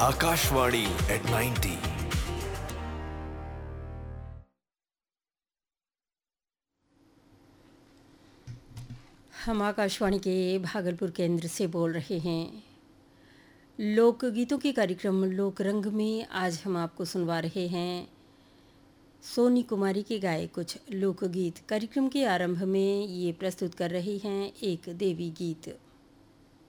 Akashvani at 90. हम आकाशवाणी के भागलपुर केंद्र से बोल रहे हैं। लोकगीतों के कार्यक्रम लोकरंग में आज हम आपको सुनवा रहे हैं सोनी कुमारी के गाए कुछ लोकगीत। कार्यक्रम के आरंभ में ये प्रस्तुत कर रही हैं एक देवी गीत।